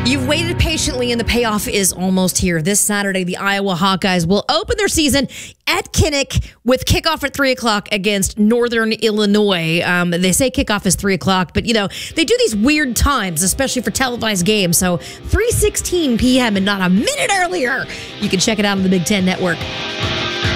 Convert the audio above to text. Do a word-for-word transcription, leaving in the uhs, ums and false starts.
You've waited patiently, and the payoff is almost here. This Saturday, the Iowa Hawkeyes will open their season at Kinnick with kickoff at three o'clock against Northern Illinois. Um, they say kickoff is three o'clock, but, you know, they do these weird times, especially for televised games. So three sixteen p m and not a minute earlier. You can check it out on the Big Ten Network.